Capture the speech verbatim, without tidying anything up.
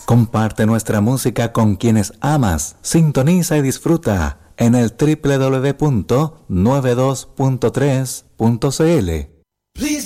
Comparte nuestra música con quienes amas. Sintoniza y disfruta en el doble u doble u doble u punto noventa y dos punto tres punto c l.